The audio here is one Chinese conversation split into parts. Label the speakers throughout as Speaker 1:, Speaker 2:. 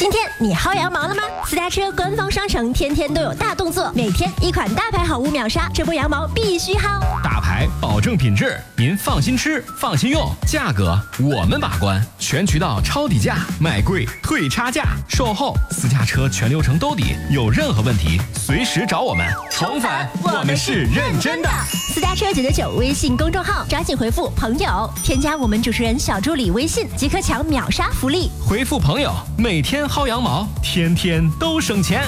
Speaker 1: 今天你薅羊毛了吗？私家车官方商城天天都有大动作，每天一款大牌好物秒杀，这波羊毛必须薅。
Speaker 2: 大牌保证品质，您放心吃，放心用，价格我们把关，全渠道抄底价，卖贵退差价，售后私家车全流程兜底，有任何问题随时找我们。宠粉，我们是认真的。
Speaker 1: 私家车999微信公众号，抓紧回复朋友，添加我们主持人小助理微信，即可抢秒杀福利。
Speaker 2: 回复朋友，每天薅羊毛，天天都省钱。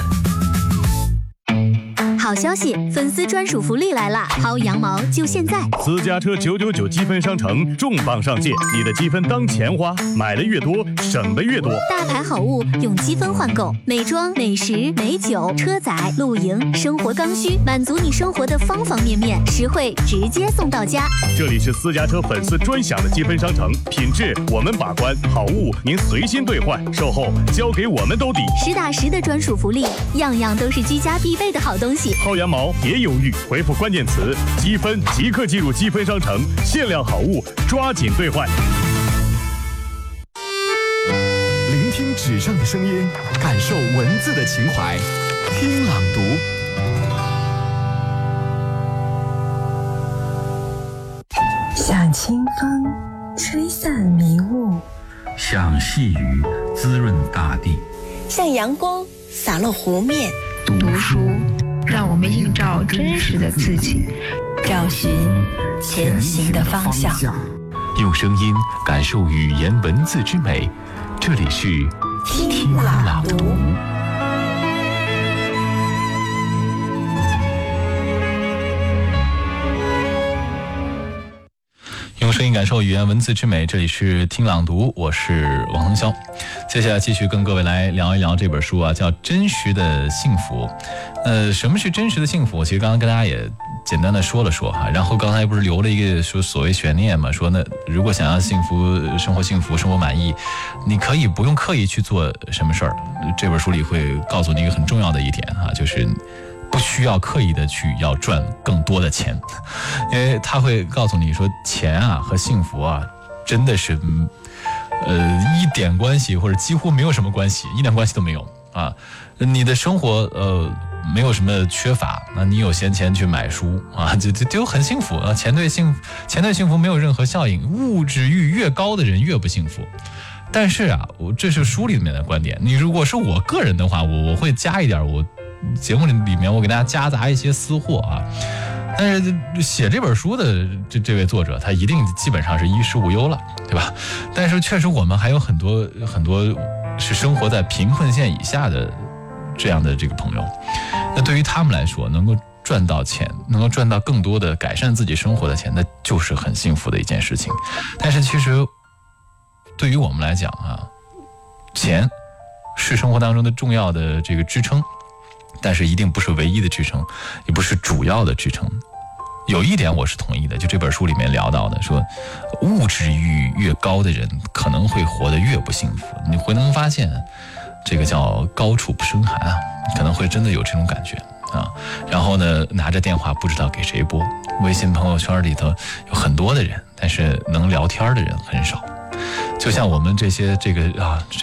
Speaker 3: 好消息，粉丝专属福利来啦！薅羊毛就现在！
Speaker 4: 私家车999积分商城重磅上线，你的积分当钱花，买的越多，省的越多。
Speaker 3: 大牌好物用积分换购，美妆、美食、美酒、车载、露营、生活刚需，满足你生活的方方面面，实惠直接送到家。
Speaker 4: 这里是私家车粉丝专享的积分商城，品质我们把关，好物您随心兑换，售后交给我们兜底。
Speaker 3: 实打实的专属福利，样样都是居家必备的好东西。
Speaker 4: 薅羊毛别犹豫，回复关键词积分即刻进入积分商城，限量好物抓紧兑换。
Speaker 5: 聆听纸上的声音，感受文字的情怀，听朗读。
Speaker 6: 像清风吹散迷雾，
Speaker 7: 像细雨滋润大地，
Speaker 8: 像阳光洒落湖面。
Speaker 9: 读书让我们映照真实的自己，找寻前行的方向。
Speaker 10: 用声音感受语言文字之美，这里是听朗读。用声音感受语言文字之美，这里是听朗读，我是王腾霄。接下来继续跟各位来聊一聊这本书啊，叫《真实的幸福》。什么是真实的幸福？其实刚刚跟大家也简单的说了说哈，然后刚才不是留了一个说所谓悬念嘛，说那如果想要幸福、生活满意，你可以不用刻意去做什么事儿。这本书里会告诉你一个很重要的一点哈，就是不需要刻意的去要赚更多的钱，因为他会告诉你说，钱啊和幸福啊真的是一点关系或者几乎没有什么关系，一点关系都没有啊。你的生活没有什么缺乏，那你有闲钱去买书啊，就很幸福啊。钱对幸福没有任何效应，物质欲越高的人越不幸福。但是啊，这是书里面的观点。你如果是我个人的话，我会加一点，我节目里面我给大家夹杂一些私货啊。但是写这本书的这位作者，他一定基本上是衣食无忧了，对吧？但是确实我们还有很多是生活在贫困线以下的这样的这个朋友，那对于他们来说，能够赚到钱，能够赚到更多的改善自己生活的钱，那就是很幸福的一件事情。但是其实对于我们来讲啊，钱是生活当中的重要的这个支撑，但是一定不是唯一的支撑，也不是主要的支撑。有一点我是同意的，就这本书里面聊到的，说物质欲越高的人可能会活得越不幸福。你会能发现这个叫高处不胜寒啊，可能会真的有这种感觉啊。然后呢，拿着电话不知道给谁拨，微信朋友圈里头有很多的人，但是能聊天的人很少。就像我们这个